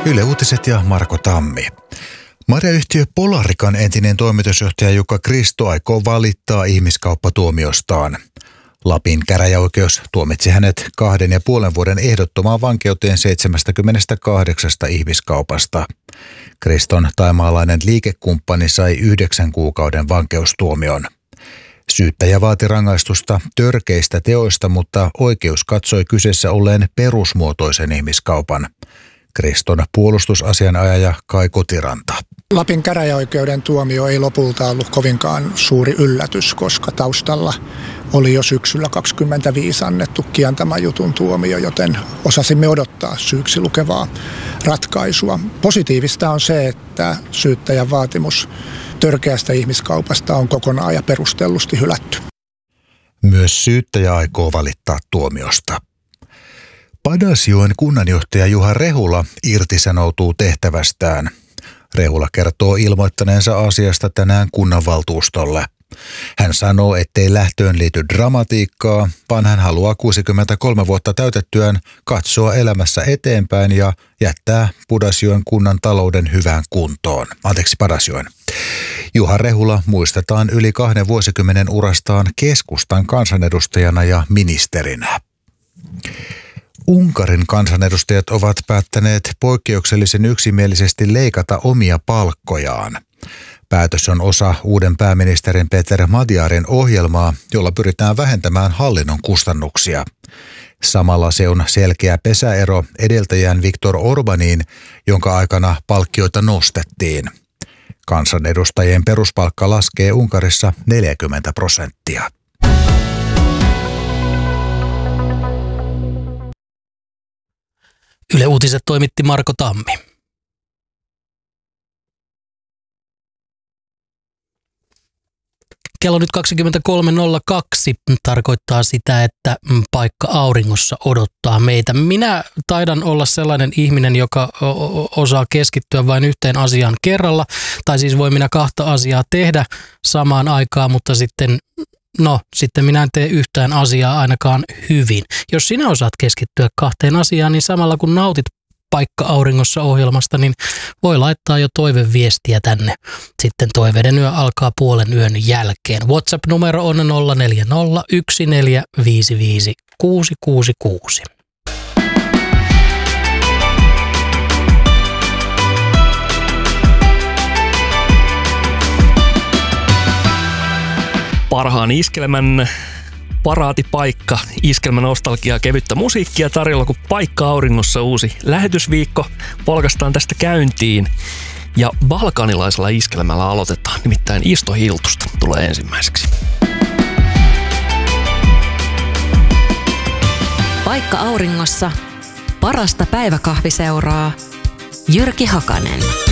Yle Uutiset ja Marko Tammi. Marjayhtiö Polarikan entinen toimitusjohtaja Jukka Kristo aikoo valittaa ihmiskauppatuomiostaan. Lapin käräjäoikeus tuomitsi hänet 2,5 vuoden ehdottomaan vankeuteen 78 ihmiskaupasta. Kriston thaimaalainen liikekumppani sai 9 kuukauden vankeustuomion. Syyttäjä vaati rangaistusta törkeistä teoista, mutta oikeus katsoi kyseessä olleen perusmuotoisen ihmiskaupan. Kriston puolustusasianajaja Kai Kotiranta. Lapin käräjäoikeuden tuomio ei lopulta ollut kovinkaan suuri yllätys, koska taustalla oli jo syksyllä 2025 annettu kiantaman jutun tuomio, joten osasimme odottaa syyksi lukevaa ratkaisua. Positiivista on se, että syyttäjän vaatimus törkeästä ihmiskaupasta on kokonaan ja perustellusti hylätty. Myös syyttäjä aikoo valittaa tuomiosta. Padasjoen kunnanjohtaja Juha Rehula irtisanoutuu tehtävästään. Rehula kertoo ilmoittaneensa asiasta tänään kunnanvaltuustolle. Hän sanoo, ettei lähtöön liity dramatiikkaa, vaan hän haluaa 63 vuotta täytettyään katsoa elämässä eteenpäin ja jättää Padasjoen kunnan talouden hyvään kuntoon. Padasjoen. Juha Rehula muistetaan yli 2 vuosikymmenen urastaan keskustan kansanedustajana ja ministerinä. Unkarin kansanedustajat ovat päättäneet poikkeuksellisen yksimielisesti leikata omia palkkojaan. Päätös on osa uuden pääministerin Peter Madiarin ohjelmaa, jolla pyritään vähentämään hallinnon kustannuksia. Samalla se on selkeä pesäero edeltäjän Viktor Orbániin, jonka aikana palkkioita nostettiin. Kansanedustajien peruspalkka laskee Unkarissa 40%. Yle Uutiset toimitti Marko Tammi. Kello nyt 23.02 tarkoittaa sitä, että paikka auringossa odottaa meitä. Minä taidan olla sellainen ihminen, joka osaa keskittyä vain yhteen asiaan kerralla. Tai siis voi minä 2 asiaa tehdä samaan aikaan, mutta sitten minä en tee yhtään asiaa ainakaan hyvin. Jos sinä osaat keskittyä 2 asiaan, niin samalla kun nautit Paikka auringossa -ohjelmasta, niin voi laittaa jo toiveviestiä tänne. Sitten toiveiden yö alkaa 0:30 jälkeen. WhatsApp-numero on 0401455666. Parhaan iskelmän paraatipaikka, iskelmän nostalgiaa, kevyttä musiikkia tarjolla, kun Paikka auringossa uusi lähetysviikko polkastaan tästä käyntiin. Ja balkanilaisella iskelmällä aloitetaan, nimittäin Isto Hiltusta tulee ensimmäiseksi. Paikka auringossa, parasta päiväkahviseuraa, Jyrki Hakanen.